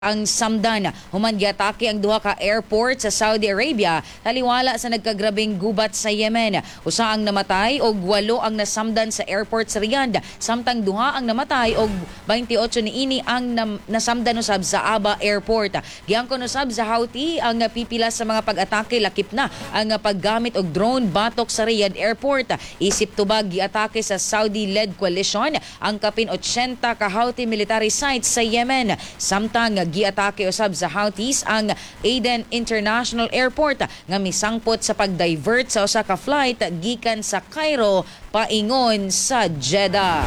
Ang Samdan human giatake ang duha ka airport sa Saudi Arabia taliwala sa nagkagrabing gubat sa Yemen. Usa ang namatay og 8 ang nasamdan sa airport sa Riyadh, samtang duha ang namatay og 28 niini ang nasamdan usab sa Aba Airport. Giangkon usab sa Houthi ang pipila sa mga pag-atake lakip na ang paggamit og drone batok sa Riyadh Airport. Isip tubag giatake sa Saudi-led coalition ang kapin 80 ka Houthi military sites sa Yemen, samtang giatake usab sa Houthis ang Aden International Airport nga misangpot sa pag-divert sa usa ka flight gikan sa Cairo paingon sa Jeddah.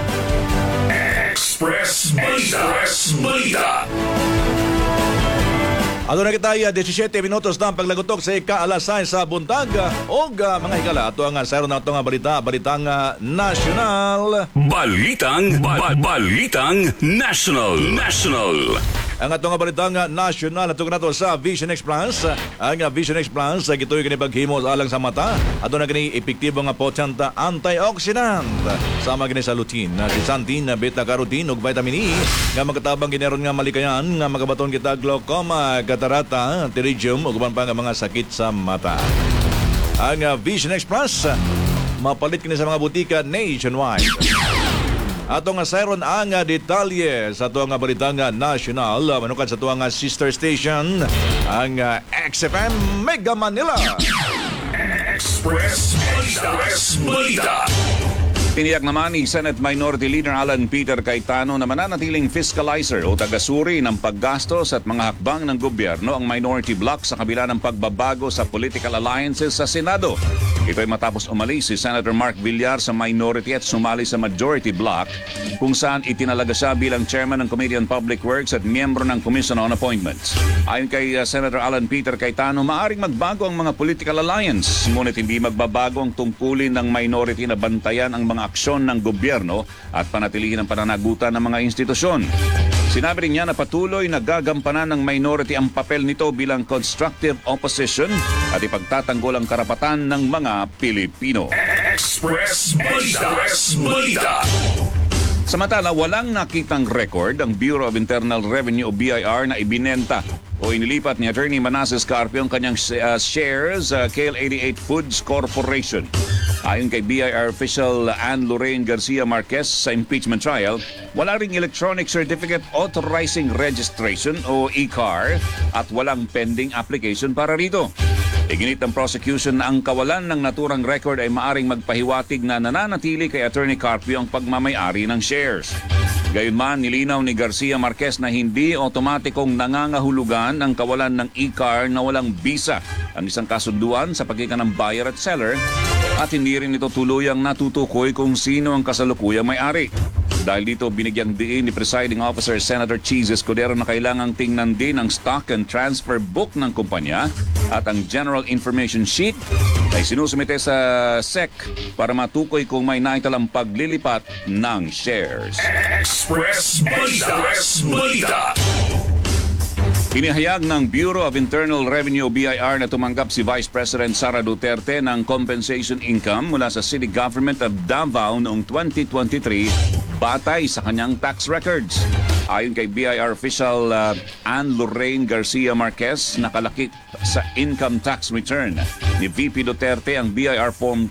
Express Malita. Ato na kitay 17 minutos na ang paglagotok sa ika-alasay sa buntag o mga higala. Ato ang sayro na ito nga balitang national. Balitang national. Ang atong nga balitang national ato nato sa Vision Express. Ang Vision Express gitoy kini paghimo alang sa mata. Ato na kini epektibo nga potsenta antioxidant sama kini sa lutein, zeaxanthin, beta-carotene ug vitamin E nga magkatabang gineron nga malikayan nga magabaton kita glaucoma, katarata, pterygium ug uban pa nga mga sakit sa mata. Ang Vision Express mapalit kini sa mga butika nationwide. Ato nga sayron ang detalye sa ato nga balitang national manukad sa ato nga sister station ang XFM Mega Manila. Express Malita. Tiniyak naman ni Senate Minority Leader Alan Peter Cayetano na mananatiling fiscalizer o tagasuri ng paggastos at mga hakbang ng gobyerno ang minority bloc sa kabila ng pagbabago sa political alliances sa Senado. Ito ay matapos umalis si Senator Mark Villar sa minority at sumali sa majority bloc kung saan itinalaga siya bilang chairman ng Committee on Public Works at miyembro ng Commission on Appointments. Ayon kay Senator Alan Peter Cayetano, maaring magbago ang mga political alliance, ngunit hindi magbabago ang tungkulin ng minority na bantayan ang mga aksyon ng gobyerno at panatilihin ang pananagutan ng mga institusyon. Sinabi rin niya na patuloy na gagampanan ng minority ang papel nito bilang constructive opposition at ipagtatanggol ang karapatan ng mga Pilipino. Express Malita. Samantala, walang nakitang record ang Bureau of Internal Revenue o BIR na ibinenta o inilipat ni Attorney Manasseh Scarpio ang kanyang shares sa KL88 Foods Corporation. Ayon kay BIR official Anne-Lorraine Garcia Marquez sa impeachment trial, wala ring electronic certificate authorizing registration o ECAR at walang pending application para rito. Iginit ng prosecution na ang kawalan ng naturang record ay maaring magpahiwatig na nananatili kay Attorney Carpio ang pagmamayari ng shares. Gayunman, nilinaw ni Garcia Marquez na hindi otomatikong nangangahulugan ang kawalan ng ECAR na walang visa ang isang kasunduan sa pagitan ng buyer at seller at hindi rin ito tuluyang natutukoy kung sino ang kasalukuyang may-ari. Dahil dito, binigyang diin ni Presiding Officer Senator Cheese Escudero na kailangang tingnan din ang stock and transfer book ng kumpanya at ang General Information Sheet ay sinusumite sa SEC para matukoy kung may naitalang paglilipat ng shares. Express Malita. Inihayag ng Bureau of Internal Revenue o BIR na tumanggap si Vice President Sara Duterte ng compensation income mula sa City Government of Davao noong 2023 batay sa kanyang tax records. Ayon kay BIR official Anne-Lorraine Garcia Marquez, nakalakip sa income tax return ni VP Duterte ang BIR Form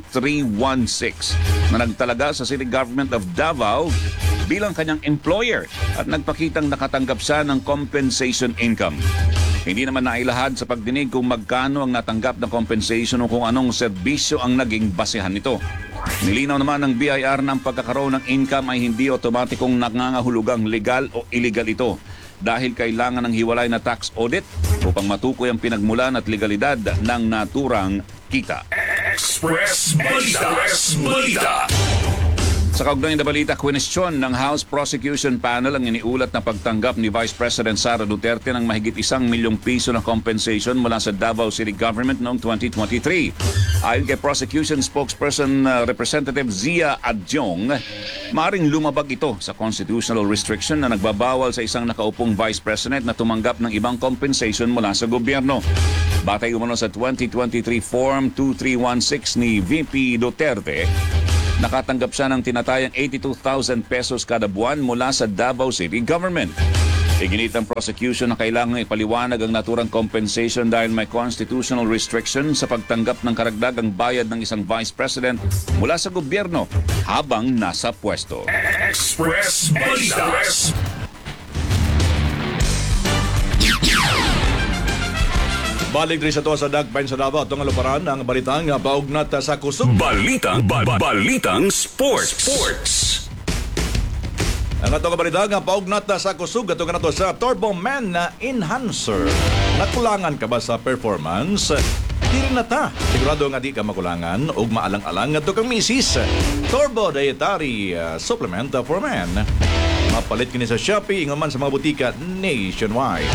2316 na nagtalaga sa City Government of Davao bilang kanyang employer at nagpakitang nakatanggap siya ng compensation income. Hindi naman nailahad sa pagdinig kung magkano ang natanggap na compensation o kung anong serbisyo ang naging basehan nito. Nilinaw naman ng BIR na ang pagkakaroon ng income ay hindi otomatikong nangangahulugang legal o illegal ito dahil kailangan ng hiwalay na tax audit upang matukoy ang pinagmulan at legalidad ng naturang kita. Express Malita. Sa kaugnay na balita, kwenestyon ng House Prosecution Panel ang iniulat na pagtanggap ni Vice President Sara Duterte ng mahigit 1 milyong piso na compensation mula sa Davao City Government noong 2023. Ayon kay Prosecution Spokesperson Representative Zia Adjong, maaaring lumabag ito sa constitutional restriction na nagbabawal sa isang nakaupong Vice President na tumanggap ng ibang compensation mula sa gobyerno. Batay umano sa 2023 Form 2316 ni VP Duterte, nakatanggap siya ng tinatayang 82,000 pesos kada buwan mula sa Davao City Government. Iginit ang prosecution na kailangan ipaliwanag ang naturang compensation dahil may constitutional restriction sa pagtanggap ng karagdagang bayad ng isang vice president mula sa gobyerno habang nasa pwesto. Express Balita. Balik rin sa to sa Dagpain sa Davao. Itong aluparan ang balitang paugnat sa kusog. Balitang Sports. Ang atong balitang paugnat sa kusog. Ito ka na to sa Turbo Man na Enhancer. Nakulangan ka ba sa performance? Di rin na ta. Sigurado nga di ka makulangan o maalang-alang ito kang misis. Turbo Dietary Supplement for Men. Mapalit kini sa Shopee, ingaman sa mga butika nationwide.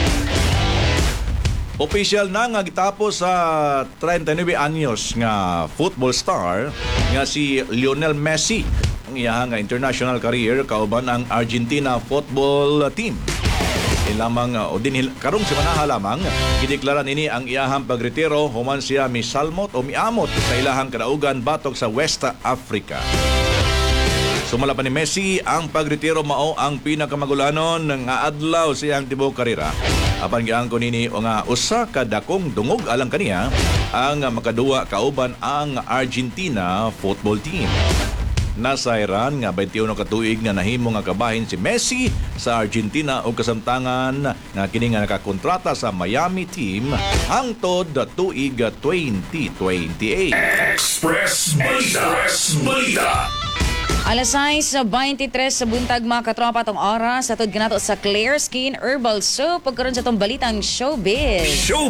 Official na nga gitapos sa 39 anyos nga football star nga si Lionel Messi. Ang iyang nga international career kauban ang Argentina football team. Lamang o din karong semana lamang gideklara nini ang iyahang pagretiro human siya misalmot o miamot sa ilahang kadaugan batok sa West Africa. Sumala pa ni Messi ang pagretiro mao ang pinakamagulanon nga adlaw sa iyang tibuok karera. Apan giangko nini o nga usa ka dakong dungog alang kaniya ang makaduwa kauban ang Argentina football team. Nasa Iran nga 21 ka tuig nga nahimo nga kabahin si Messi sa Argentina o kasamtangan nga kini nga nakakontrata sa Miami team hangtod tuig 2028. Express Balita. Alas 6:23 sa buntag mga katropa tong oras atod kanato sa Clear Skin Herbal Soap pagkaron sa tong balitang showbiz.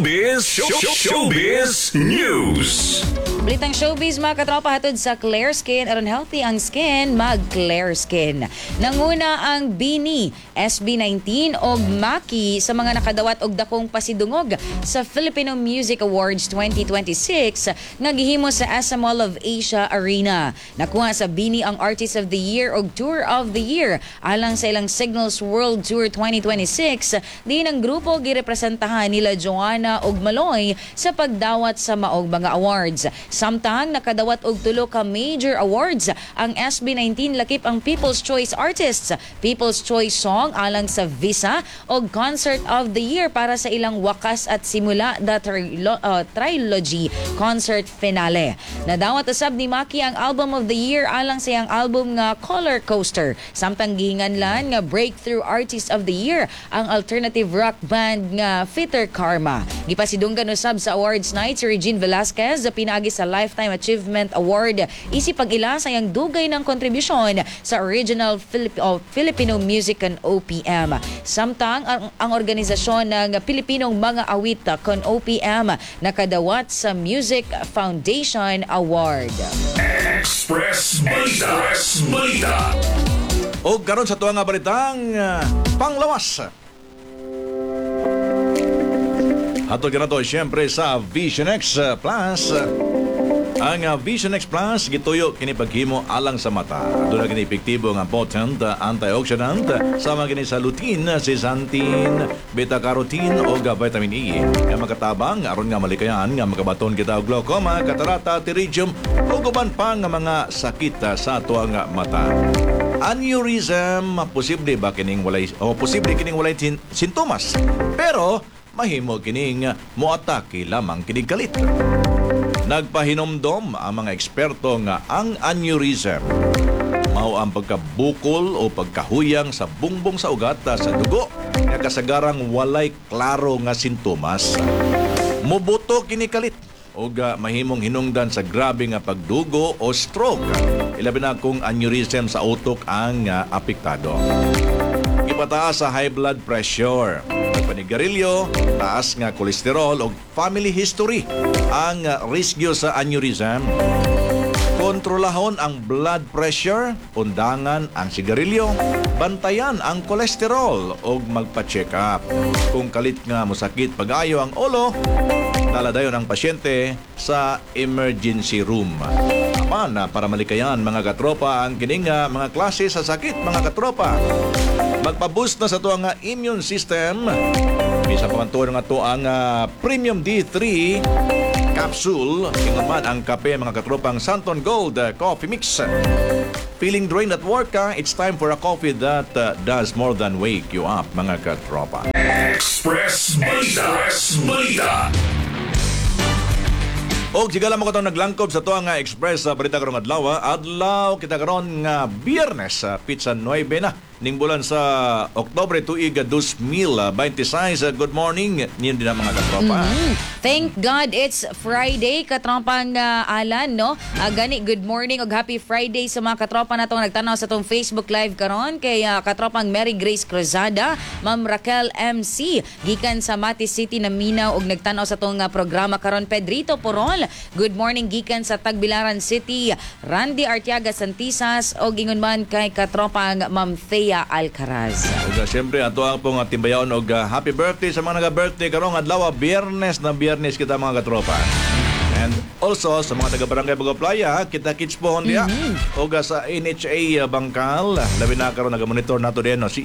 Showbiz News. Balitang showbiz mga katropa hatod sa Clear Skin aron healthy ang skin mag Clear Skin. Nanguna ang Bini SB19 og Maki sa mga nakadawat og dakong pasidungog sa Filipino Music Awards 2026 nga gihimo sa SM Mall of Asia Arena. Nakuha sa Bini ang Artist of the Year o Tour of the Year alang sa ilang Signals World Tour 2026. Din ang grupo girepresentahan nila Joanna ug Maloy sa pagdawat sa maog mga awards. Samtang nakadawat og tulo ka major awards ang SB19 lakip ang People's Choice Artists, People's Choice Song alang sa Visa ug Concert of the Year para sa ilang Wakas at Simula the Trilogy Concert Finale. Nadawat usab ni Maki ang Album of the Year alang sa iyang album nga Color Coaster. Samtang gihinganlan nga Breakthrough Artist of the Year ang alternative rock band nga Fitter Karma. Gipasidunggan usab sa awards night si Regine Velasquez pinagi sa Lifetime Achievement Award isip pag-ila sa iyang dugay ng kontribusyon sa original Filipino music and OPM. Samtang ang organisasyon ng Pilipinong mga awit kon OPM nakadawat sa Music Foundation Award. Express Balita. O karon sa tuwang nga balitang panglawas. Hatod ka na to siyempre sa Vision X Plus. Ang Vision X Plus gituyo kini paghimo alang sa mata. Doon kini epektibo nga potent antioxidant sama kini sa lutein, zeaxanthin, beta-carotene o vitamin E. Nga makatabang aron nga malikayan nga makabaton kita og glaucoma, catarata, pterygium o guban pa nga mga sakit sa tuwang mata. Aneurysm posible ba kining walay sintomas. Pero mahimo kining moatake lamang kining kalit. Nagpahinomdom ang mga eksperto nga ang aneurysm mao ang pagkabukol o pagkahuyang sa bungbong sa ugat sa dugo nga kasagarang walay klaro nga sintomas. Mobuto kini kalit o mahimong hinungdan sa grabe nga pagdugo o stroke. Ilabi na kung aneurysm sa utok ang apektado. Ipataas sa high blood pressure, panigarilyo, taas nga kolesterol o family history ang riskyo sa aneurysm. Kontrolahon ang blood pressure, undangan ang sigarilyo, bantayan ang kolesterol o magpa-check up. Kung kalit nga musakit pag-ayo ang ulo, daladayon ang pasyente sa emergency room. Apan para malikayan mga katropa ang kining mga klase sa sakit mga katropa. Magpa-boost na sa to ang immune system. Bisa pamantuan nga to ang Premium D3 capsule. Ingaman ang kape mga katropang Santon Gold Coffee Mix. feeling drained at work, it's time for a coffee that does more than wake you up, mga katropa. Express Balita. Express Balita. Og sigala mo katong naglangkob sa tuang nga Express sa balita karong adlaw kita karon nga Biyernes pizza 9 na ning bulan sa Oktubre tuig 2026. Good morning niyo din ang mga katropa. Thank God it's Friday, katrompang Alan, no? Gani, good morning og happy Friday sa mga katropa natong nagtanaw sa tong Facebook Live karon kay katropang Mary Grace Cruzada, Ma'am Raquel MC, gikan sa Mati City na Minaw og nagtanaw sa tong programa karon. Pedrito Porol, good morning gikan sa Tagbilaran City. Randy Artiaga Santisas og ingon man kay katropang Ma'am Thea Alcaraz. Ug siyempre ato ang pong timbayaon og happy birthday sa mga naga-birthday karong adlaw, Biyernes na Biyernes kita mga katropa. And also sa mga taga-barangay Bago Playa, kita kits po hondiya. Og sa NHA Bangkal, labi na karon naga-monitor nato din no si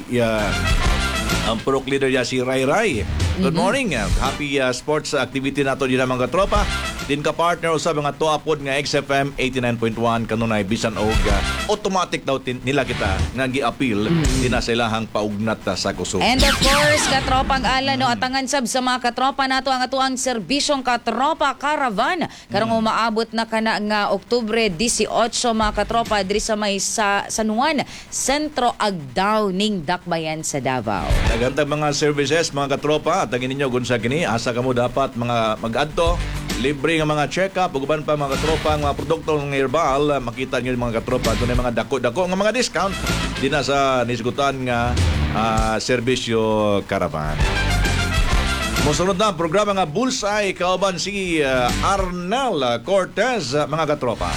ang purok leader ya si Ray Ray. Good morning. Happy sports activity nato din mga katropa. Din ka partner sa mga tuapod nga XFM 89.1 kanunay bisan og automatic daw nila kita nga gi-appeal din na silahang paugnat sa kusog. And of course, katropang Alan, no, atangan sab sa mga katropa nato ang atuang serbisyong katropa caravan. Karong umaabot na kana nga Oktubre 18 mga katropa diri sa may sa San Juan, Sentro Agdao ning Dakbayan sa Davao. Nagantag mga services mga katropa, tagin ninyo kung sa kini asa kamo dapat mga mag-adto. Libre nga mga check-up, uban pa mga katropa, ang mga produkto ng herbal, makita nyo mga katropa, doon mga dako-dako, nga mga discount, di na sa nisgutan nga serbisyo caravan. Musunod na ang programa nga Bullseye, kauban si Arnel Cortez, mga katropa.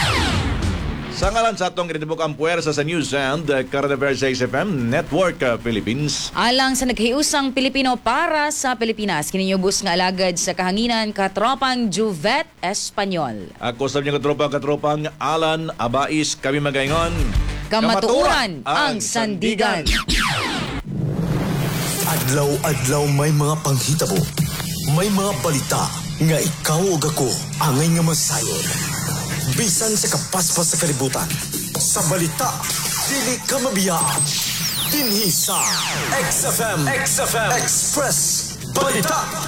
Sa ngalan sa atong ginitibok ang puwersa sa News and Current Affairs sa XFM Network Philippines. Alang sa naghiusang Pilipino para sa Pilipinas, kininyubos nga alagad sa kahanginan katropang Juvet Espanyol. Ako sa mga katropang Alan Abais, kami magaingon. Kamatuoran ang sandigan. Adlaw-adlaw may mga panghitabo. May mga balita nga ikaw ug ako angay nga masayon. Bisan sa kapaspas sa kalibutan. Sa balita, dili ka mabiyaan. Dinhi sa XFM Express Balita.